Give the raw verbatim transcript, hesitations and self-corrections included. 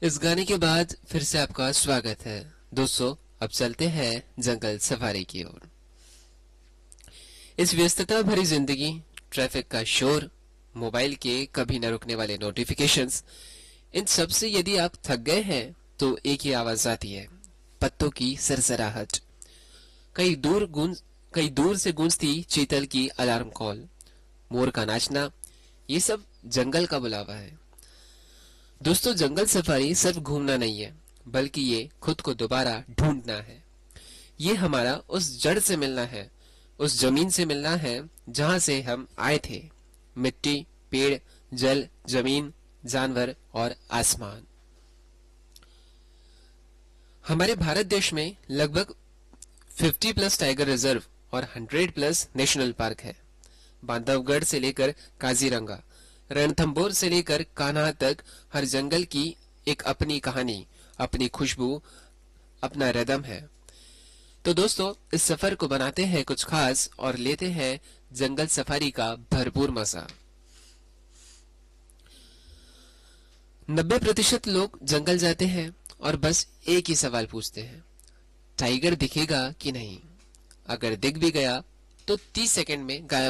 इस गाने के बाद फिर से आपका स्वागत है। दोस्तों, अब चलते हैं जंगल सफारी की ओर। इस व्यस्तता भरी जिंदगी, ट्रैफिक का शोर, मोबाइल के कभी न रुकने वाले नोटिफिकेशंस, इन सब से यदि आप थक गए हैं तो एक ही आवाज आती है, पत्तों की सरसराहट। कई दूर गूंज कई दूर से गूंजती चीतल की अलार्म कॉल, मोर का नाचना, ये सब जंगल का बुलावा है। दोस्तों, जंगल सफारी सिर्फ घूमना नहीं है, बल्कि ये खुद को दोबारा ढूंढना है। ये हमारा उस जड़ से मिलना है, उस जमीन से मिलना है जहां से हम आए थे। मिट्टी, पेड़, जल, जमीन, जानवर और आसमान। हमारे भारत देश में लगभग पचास प्लस टाइगर रिजर्व और सौ प्लस नेशनल पार्क है। बांधवगढ़ से लेकर काजीरंगा, रणथंभौर से लेकर कान्हा तक, हर जंगल की एक अपनी कहानी, अपनी खुशबू, अपना रिदम है। तो दोस्तों, इस सफर को बनाते हैं कुछ खास और लेते हैं जंगल सफारी का भरपूर मजा। नब्बे प्रतिशत लोग जंगल जाते हैं और बस एक ही सवाल पूछते हैं, टाइगर दिखेगा कि नहीं? अगर दिख भी गया तो तीस सेकंड में गायब